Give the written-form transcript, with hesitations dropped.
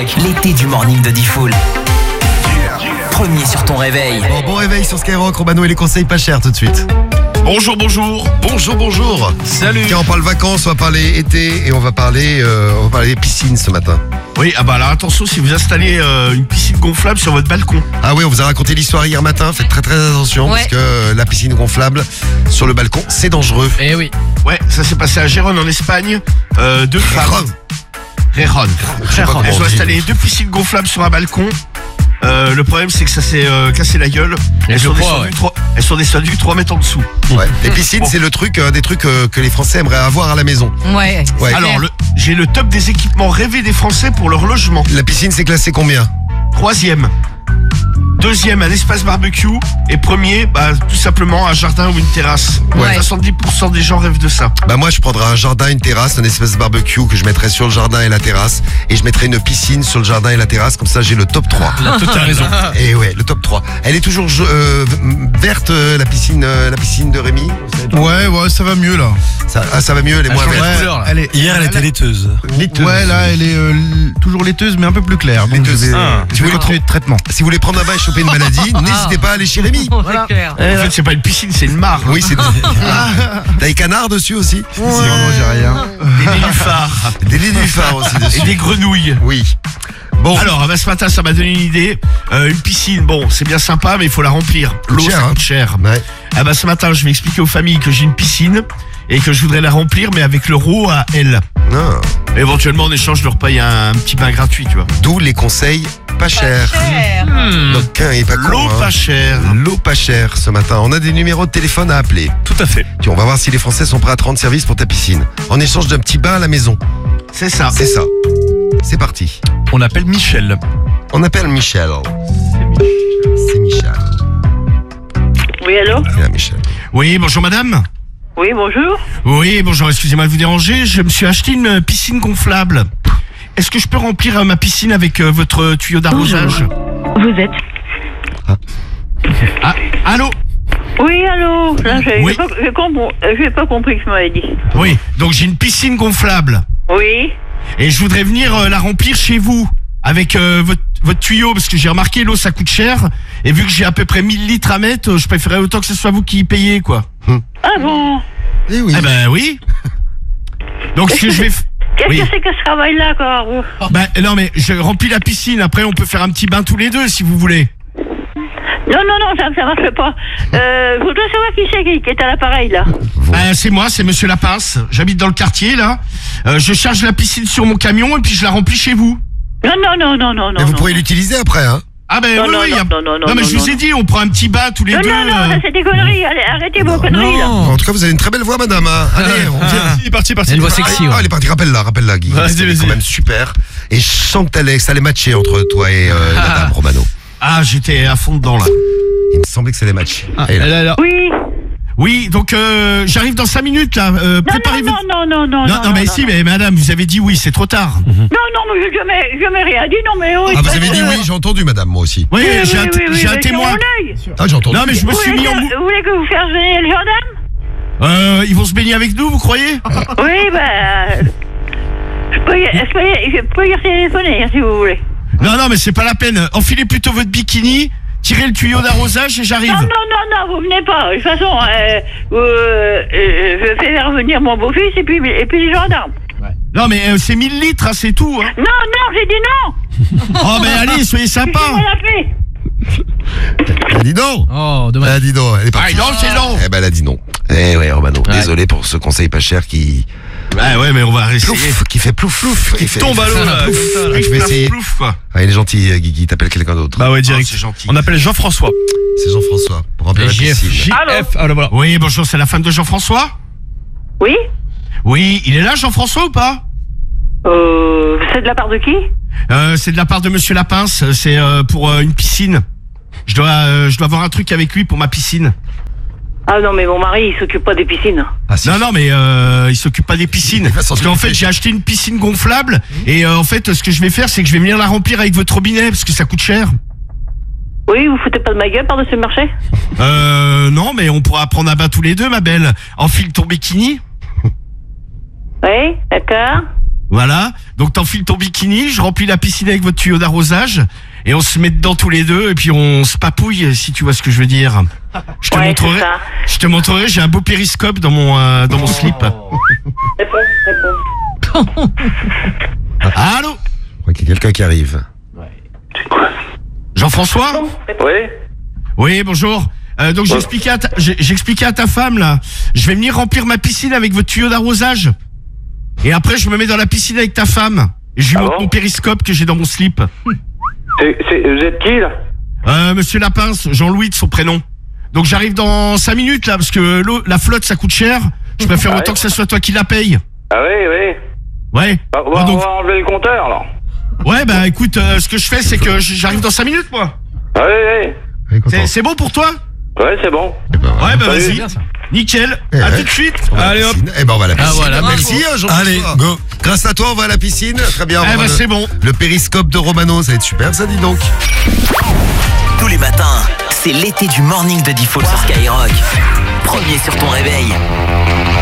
Skyrock, l'été du morning de Diffoul. Premier sur ton réveil. Bon réveil sur Skyrock, Romano et les conseils pas chers tout de suite. Bonjour. Bonjour. Salut. Tiens, on parle vacances, on va parler été et on va parler piscine ce matin. Oui, alors attention si vous installez une piscine gonflable sur votre balcon. Ah oui, on vous a raconté l'histoire hier matin, faites très attention parce que la piscine gonflable sur le balcon, c'est dangereux. Eh oui. Ouais, ça s'est passé à Gérone en Espagne. Deux femmes. Gérone. Elles ont installé 2 piscines gonflables sur un balcon. Le problème c'est que ça s'est cassé la gueule. Elles sont descendues 3 mètres en dessous. Ouais. Les piscines, c'est le truc, des trucs que les Français aimeraient avoir à la maison. Ouais. Alors, j'ai le top des équipements rêvés des Français pour leur logement. La piscine, c'est classé combien? 3e. 2e, un espace barbecue. Et 1er, tout simplement un jardin ou une terrasse. Ouais. 70% des gens rêvent de ça. Moi, je prendrais un jardin, une terrasse, un espace barbecue que je mettrais sur le jardin et la terrasse. Et je mettrais une piscine sur le jardin et la terrasse. Comme ça, j'ai le top 3. T'as raison. Et ouais, le top 3. Elle est toujours verte, la piscine de Rémi? Ouais, ça va mieux là. Ça va mieux, elle est moins verte. Couleur, là. Hier, elle était laiteuse. Laiteuse. Ouais, là, elle est toujours laiteuse, mais un peu plus claire. Donc, Laiteuse. je vais continuer de traitement. Si vous voulez prendre un bain et choper une maladie, n'hésitez pas à aller chez Rémi. C'est clair. En fait, c'est pas une piscine, c'est une mare. Oui, c'est. T'as des canards dessus aussi? Non, j'ai rien. Des nénuphars. Des nénuphars aussi dessus. Et des grenouilles. Oui. Bon. Alors, ce matin, ça m'a donné une idée. Une piscine, c'est bien sympa, mais il faut la remplir. L'eau, cher, ça coûte cher. Ouais. Ce matin, je vais expliquer aux familles que j'ai une piscine et que je voudrais la remplir, mais avec l'euro à elle. Non. Éventuellement, en échange, je leur paye un petit bain gratuit, tu vois. D'où les conseils pas chers. Donc, et pas con, L'eau pas chère. L'eau pas chère ce matin. On a des numéros de téléphone à appeler. Tout à fait. Tiens, on va voir si les Français sont prêts à te rendre service pour ta piscine. En échange d'un petit bain à la maison. C'est ça. C'est ça. C'est parti. On appelle Michel. On appelle Michel. C'est Michel. Oui, allô? C'est là, Michel. Oui, bonjour madame. Oui, bonjour. Oui, bonjour, excusez-moi de vous déranger. Je me suis acheté une piscine gonflable. Est-ce que je peux remplir ma piscine avec votre tuyau d'arrosage? Vous êtes? Ah, allô? Oui, allô? Là, Oui. j'ai pas compris ce que vous m'avez dit. Oui, donc j'ai une piscine gonflable. Oui. Et je voudrais venir la remplir chez vous. Avec votre tuyau, parce que j'ai remarqué l'eau ça coûte cher. Et vu que j'ai à peu près 1000 litres à mettre, je préférais autant que ce soit vous qui payez, quoi. Ah bon? Eh oui. Eh ben oui. Donc ce que je vais... Qu'est-ce Oui. que c'est que ce travail-là, encore? Non mais je remplis la piscine, après on peut faire un petit bain tous les deux si vous voulez. Non, ça marche pas. Je voudrais savoir qui c'est qui est à l'appareil, là. C'est moi, c'est monsieur Lapince. J'habite dans le quartier là. Je charge la piscine sur mon camion et puis je la remplis chez vous. Non. Mais vous pourrez l'utiliser après, hein? Ah ben Non, oui, non, mais je vous ai dit, on prend un petit bain tous les deux. Non, ça c'est des conneries. Allez, arrêtez vos conneries, là. En tout cas, vous avez une très belle voix, madame. Hein. Allez, on vient. C'est parti. Elle voit sexy. Elle est partie, rappelle-la, Guy. Vas-y, C'est vas-y. quand même super. Et je sens que ça allait matcher entre toi et madame Romano. Ah, j'étais à fond dedans là. Il me semblait que ça allait matcher. Et là. Oui. Oui, donc j'arrive dans 5 minutes là. Préparez-vous. Non, mais si, mais madame, vous avez dit oui, c'est trop tard. Non, mais je jamais rien dit, non, mais oui. Ah, vous avez dit oui, j'ai entendu, madame, moi aussi. Oui, j'ai un témoin. Ah, j'ai entendu. Non, mais je me suis mis en... Vous voulez que vous fasse venir le gendarme? Ils vont se baigner avec nous, vous croyez? Oui, je peux y téléphoner, si vous voulez. Non, mais c'est pas la peine. Enfilez plutôt votre bikini, tirez le tuyau d'arrosage et j'arrive. Non, vous venez pas. De toute façon, je fais revenir mon beau-fils et puis les gendarmes. Non, mais c'est 1000 litres, hein, c'est tout. Hein. Non, j'ai dit non. Oh, mais allez, soyez sympa. Elle dit non. Oh, Elle dommage. a dit non, elle est partie. Ah, non, c'est non. Eh ben, elle a dit non. Eh ouais, Romano, désolé pour ce conseil pas cher qui Ouais, mais on va essayer. qui fait plouf, qui fait Tombe à l'eau, là. Je vais essayer. Plouf, quoi. Ah, il est gentil, Guigui, t'appelles quelqu'un d'autre. Bah ouais, direct. c'est gentil. On appelle Jean-François. C'est Jean-François, pour remplir la piscine. JF. Alors voilà. Oui, bonjour, c'est la femme de Jean-François? Oui. Oui, il est là, Jean-François, ou pas? C'est de la part de qui? C'est de la part de monsieur Lapince, c'est pour une piscine. Je dois avoir un truc avec lui pour ma piscine. Ah non, mais mon mari, il s'occupe pas des piscines. Ah, si. Non, mais il s'occupe pas des piscines. Parce qu'en fait, j'ai acheté une piscine gonflable et en fait, ce que je vais faire, c'est que je vais venir la remplir avec votre robinet parce que ça coûte cher. Oui, vous foutez pas de ma gueule par-dessus le marché? Non, mais on pourra prendre un bain tous les deux, ma belle. Enfile ton bikini. Oui, d'accord. Voilà. Donc t'enfiles ton bikini, je remplis la piscine avec votre tuyau d'arrosage et on se met dedans tous les deux et puis on se papouille, si tu vois ce que je veux dire. Je te Ouais, montrerai. c'est ça. Je te montrerai. J'ai un beau périscope dans mon slip. Réponds. Allô. Je crois qu'il y a quelqu'un qui arrive. Jean-François. Oui. Oui, bonjour. Donc j'expliquais à ta femme là. Je vais venir remplir ma piscine avec votre tuyau d'arrosage. Et après je me mets dans la piscine avec ta femme. Et je lui montre mon périscope que j'ai dans mon slip. Vous êtes qui là? Monsieur Lapince, Jean-Louis de son prénom. Donc j'arrive dans 5 minutes là parce que la flotte ça coûte cher. Je préfère autant que ça soit toi qui la paye. Ah oui, oui. Ouais. On va enlever le compteur alors. Ouais bah écoute, ce que je fais c'est que j'arrive dans 5 minutes moi. Ah oui, oui. C'est bon pour toi? Ouais, c'est bon. Ouais bah vas-y. Nickel. À tout de suite. Allez hop. Eh ben on va à la piscine. Ah, voilà, Merci Jean-François. Allez, go. Grâce à toi, on va à la piscine. Très bien. Eh ben c'est bon. Le périscope de Romano, ça va être super, ça dis donc. Tous les matins, c'est l'été du morning de Default sur Skyrock. Premier sur ton réveil.